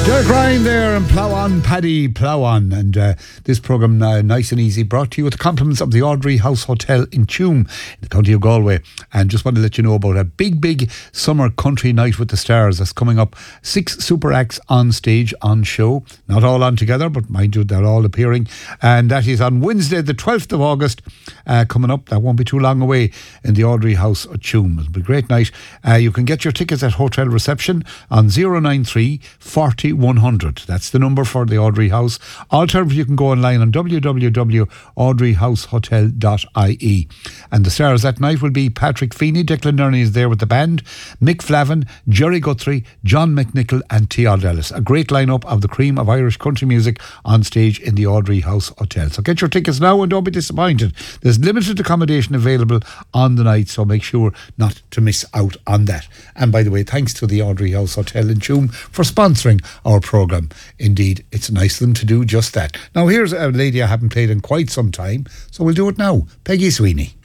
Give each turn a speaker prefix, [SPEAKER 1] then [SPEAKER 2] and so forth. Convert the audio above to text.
[SPEAKER 1] Derek Ryan there and Plough On, Paddy, Plough On. And this programme, nice and easy, brought to you with the compliments of the Audrey House Hotel in Tuam, in the county of Galway. And just want to let you know about a big summer country night with the stars that's coming up. 6 super acts on stage, on show. Not all on together, but mind you, they're all appearing. And that is on Wednesday, the 12th of August, coming up. That won't be too long away in the Audrey House at Tuam. It'll be a great night. You can get your tickets at hotel reception on 093 40 100. That's the number for the Audrey House. Alternatively, you can go online on www.audreyhousehotel.ie. And the stars that night will be Patrick Feeney. Declan Nerney is there with the band, Mick Flavin, Jerry Guthrie, John McNichol and T.R. Ellis. A great lineup of the cream of Irish country music on stage in the Audrey House Hotel. So get your tickets now and don't be disappointed. There's limited accommodation available on the night, so make sure not to miss out on that. And by the way, thanks to the Audrey House Hotel in Tuam for sponsoring our programme. Indeed, it's nice of them to do just that. Now here's a lady I haven't played in quite some time, so we'll do it now. Peggy Sweeney.